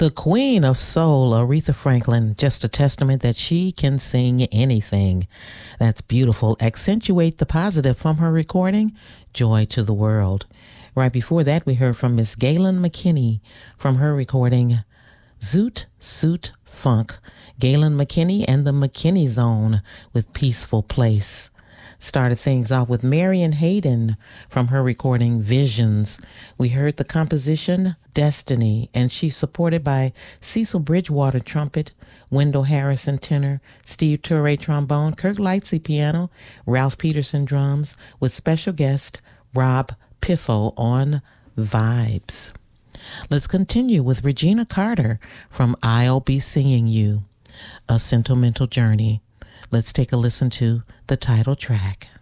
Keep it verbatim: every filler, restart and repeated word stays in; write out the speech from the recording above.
The queen of soul, Aretha Franklin, just a testament that she can sing anything. That's beautiful. Accentuate the positive from her recording, Joy to the World. Right before that, we heard from Miss Galen McKinney from her recording, Zoot Suit Funk. Galen McKinney and the McKinney Zone with Peaceful Place. Started things off with Marian Hayden from her recording Visions. We heard the composition Destiny, and she's supported by Cecil Bridgewater trumpet, Wendell Harrison tenor, Steve Turre trombone, Kirk Lightsey piano, Ralph Peterson drums, with special guest Rob Piffo on vibes. Let's continue with Regina Carter from I'll Be Singing You, A Sentimental Journey. Let's take a listen to the title track.